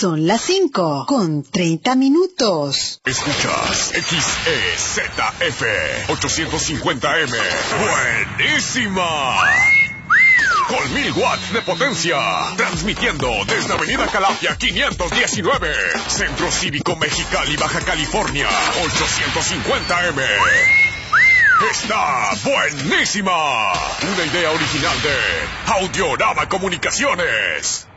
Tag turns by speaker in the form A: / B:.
A: Son las 5:30.
B: Escuchas XEZF 850M. ¡Buenísima! Con 1000 watts de potencia. Transmitiendo desde Avenida Calafia 519. Centro Cívico Mexicali, Baja California. 850M. ¡Está buenísima! Una idea original de Audiorama Comunicaciones.